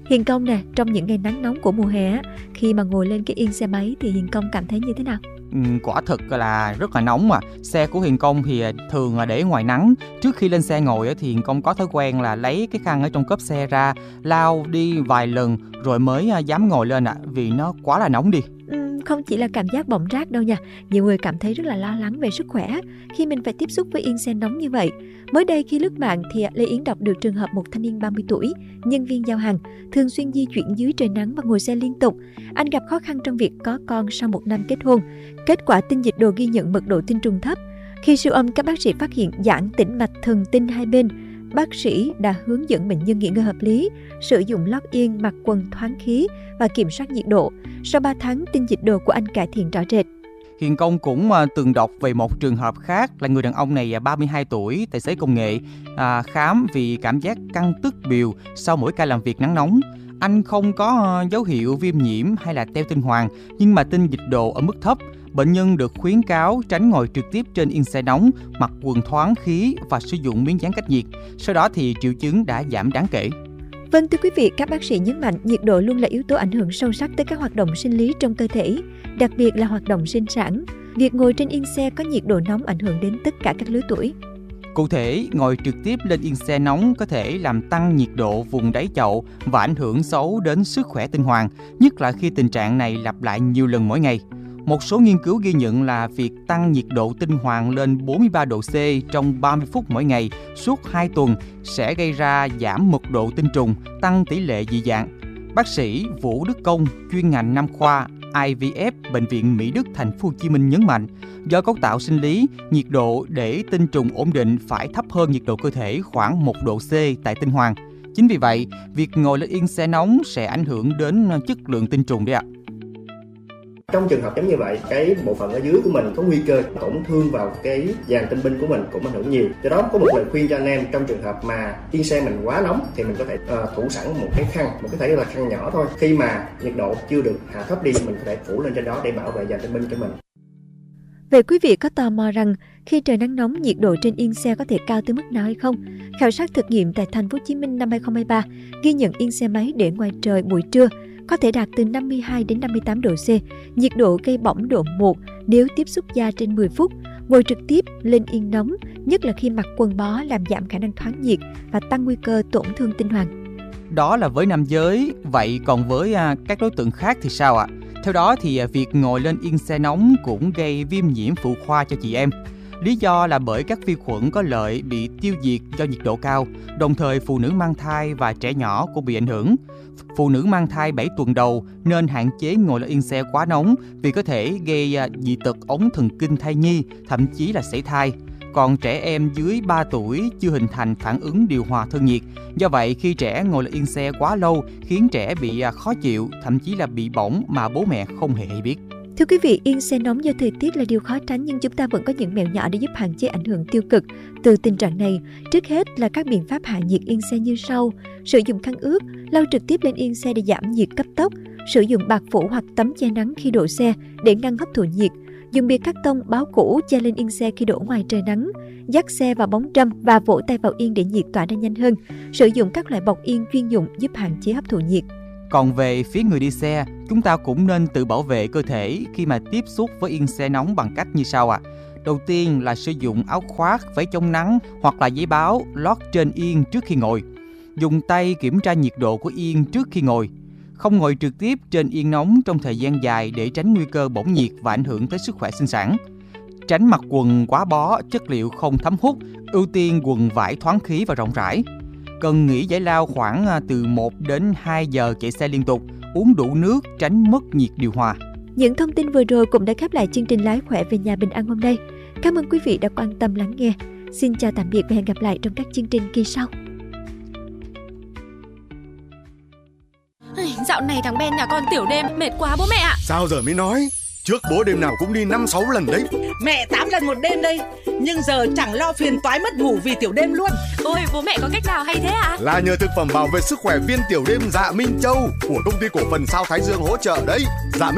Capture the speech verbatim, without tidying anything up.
Hiền Công nè, trong những ngày nắng nóng của mùa hè á, khi mà ngồi lên cái yên xe máy thì Hiền Công cảm thấy như thế nào? Ừ, quả thực là rất là nóng mà. Xe của Hiền Công thì thường là để ngoài nắng. Trước khi lên xe ngồi thì Hiền Công có thói quen là lấy cái khăn ở trong cốp xe ra, lau đi vài lần rồi mới dám ngồi lên ạ, à, vì nó quá là nóng đi. Uhm, không chỉ là cảm giác bỏng rát đâu nha, nhiều người cảm thấy rất là lo lắng về sức khỏe khi mình phải tiếp xúc với yên xe nóng như vậy. Mới đây khi lướt mạng thì Lê Yến đọc được trường hợp một thanh niên ba mươi tuổi, nhân viên giao hàng, thường xuyên di chuyển dưới trời nắng và ngồi xe liên tục. Anh gặp khó khăn trong việc có con sau một năm kết hôn. Kết quả tinh dịch đồ ghi nhận mật độ tinh trùng thấp. Khi siêu âm, các bác sĩ phát hiện giãn tĩnh mạch thần tinh hai bên. Bác sĩ đã hướng dẫn bệnh nhân nghỉ ngơi hợp lý, sử dụng lót yên, mặc quần thoáng khí và kiểm soát nhiệt độ. Sau ba tháng, tinh dịch đồ của anh cải thiện rõ rệt. Hiền Công cũng từng đọc về một trường hợp khác là người đàn ông này ba mươi hai tuổi, tài xế công nghệ, à, khám vì cảm giác căng tức biểu sau mỗi ca làm việc nắng nóng. Anh không có dấu hiệu viêm nhiễm hay là teo tinh hoàng, nhưng mà tinh dịch độ ở mức thấp. Bệnh nhân được khuyến cáo tránh ngồi trực tiếp trên yên xe nóng, mặc quần thoáng khí và sử dụng miếng dán cách nhiệt. Sau đó thì triệu chứng đã giảm đáng kể. Vâng, thưa quý vị, các bác sĩ nhấn mạnh nhiệt độ luôn là yếu tố ảnh hưởng sâu sắc tới các hoạt động sinh lý trong cơ thể, đặc biệt là hoạt động sinh sản. Việc ngồi trên yên xe có nhiệt độ nóng ảnh hưởng đến tất cả các lứa tuổi. Cụ thể, ngồi trực tiếp lên yên xe nóng có thể làm tăng nhiệt độ vùng đáy chậu và ảnh hưởng xấu đến sức khỏe tinh hoàng, nhất là khi tình trạng này lặp lại nhiều lần mỗi ngày. Một số nghiên cứu ghi nhận là việc tăng nhiệt độ tinh hoàng lên bốn mươi ba độ C trong ba mươi phút mỗi ngày suốt hai tuần sẽ gây ra giảm mật độ tinh trùng, tăng tỷ lệ dị dạng. Bác sĩ Vũ Đức Công, chuyên ngành Nam khoa I V F, Bệnh viện Mỹ Đức, Thành phố Hồ Chí Minh nhấn mạnh, do cấu tạo sinh lý, nhiệt độ để tinh trùng ổn định phải thấp hơn nhiệt độ cơ thể khoảng một độ C tại tinh hoàng. Chính vì vậy, việc ngồi lên yên xe nóng sẽ ảnh hưởng đến chất lượng tinh trùng đấy ạ. Trong trường hợp giống như vậy, cái bộ phận ở dưới của mình có nguy cơ tổn thương vào cái dàn tinh binh của mình cũng ảnh hưởng nhiều. Do đó có một lời khuyên cho anh em, trong trường hợp mà yên xe mình quá nóng thì mình có thể uh, thủ sẵn một cái khăn, một cái thể là khăn nhỏ thôi. Khi mà nhiệt độ chưa được hạ thấp đi, mình có thể phủ lên trên đó để bảo vệ dàn tinh binh cho mình. Vậy quý vị có tò mò rằng khi trời nắng nóng, nhiệt độ trên yên xe có thể cao tới mức nào hay không? Khảo sát thực nghiệm tại Thành phố Hồ Chí Minh năm hai không hai ba ghi nhận yên xe máy để ngoài trời buổi trưa có thể đạt từ năm mươi hai đến năm mươi tám độ C, nhiệt độ gây bỏng độ một nếu tiếp xúc da trên mười phút. Ngồi trực tiếp lên yên nóng, nhất là khi mặc quần bó, làm giảm khả năng thoáng nhiệt và tăng nguy cơ tổn thương tinh hoàng. Đó là với nam giới, vậy còn với à, các đối tượng khác thì sao ạ? Theo đó thì à, việc ngồi lên yên xe nóng cũng gây viêm nhiễm phụ khoa cho chị em. Lý do là bởi các vi khuẩn có lợi bị tiêu diệt do nhiệt độ cao, đồng thời phụ nữ mang thai và trẻ nhỏ cũng bị ảnh hưởng. Phụ nữ mang thai bảy tuần đầu nên hạn chế ngồi lên yên xe quá nóng vì có thể gây dị tật ống thần kinh thai nhi, thậm chí là sảy thai. Còn trẻ em dưới ba tuổi chưa hình thành phản ứng điều hòa thân nhiệt. Do vậy, khi trẻ ngồi lên yên xe quá lâu khiến trẻ bị khó chịu, thậm chí là bị bỏng mà bố mẹ không hề hay biết. Thưa quý vị, yên xe nóng do thời tiết là điều khó tránh, nhưng chúng ta vẫn có những mẹo nhỏ để giúp hạn chế ảnh hưởng tiêu cực từ tình trạng này. Trước hết là các biện pháp hạ nhiệt yên xe như sau: sử dụng khăn ướt, lau trực tiếp lên yên xe để giảm nhiệt cấp tốc, sử dụng bạt phủ hoặc tấm che nắng khi đổ xe để ngăn hấp thụ nhiệt, dùng bìa cắt tông báo cũ che lên yên xe khi đổ ngoài trời nắng, dắt xe vào bóng râm và vỗ tay vào yên để nhiệt tỏa ra nhanh hơn, sử dụng các loại bọc yên chuyên dụng giúp hạn chế hấp thụ nhiệt. Còn về phía người đi xe, chúng ta cũng nên tự bảo vệ cơ thể khi mà tiếp xúc với yên xe nóng bằng cách như sau ạ. À. Đầu tiên là sử dụng áo khoác, váy chống nắng hoặc là giấy báo lót trên yên trước khi ngồi. Dùng tay kiểm tra nhiệt độ của yên trước khi ngồi. Không ngồi trực tiếp trên yên nóng trong thời gian dài để tránh nguy cơ bỏng nhiệt và ảnh hưởng tới sức khỏe sinh sản. Tránh mặc quần quá bó, chất liệu không thấm hút, ưu tiên quần vải thoáng khí và rộng rãi. Cần nghỉ giải lao khoảng từ một đến hai giờ chạy xe liên tục, uống đủ nước, tránh mất nhiệt điều hòa. Những thông tin vừa rồi cũng đã khép lại chương trình Lái Khỏe Về Nhà Bình An hôm nay. Cảm ơn quý vị đã quan tâm lắng nghe. Xin chào tạm biệt và hẹn gặp lại trong các chương trình kỳ sau. Dạo này thằng Ben nhà con tiểu đêm mệt quá bố mẹ ạ. Sao giờ mới nói? Trước bố đêm nào cũng đi năm sáu lần đấy. Mẹ tám lần một đêm đây. Nhưng giờ chẳng lo phiền toái mất ngủ vì tiểu đêm luôn. Ôi bố mẹ có cách nào hay thế ạ? À? Là nhờ thực phẩm bảo vệ sức khỏe viên tiểu đêm Dạ Minh Châu của công ty cổ phần Sao Thái Dương hỗ trợ đấy. Dạ Minh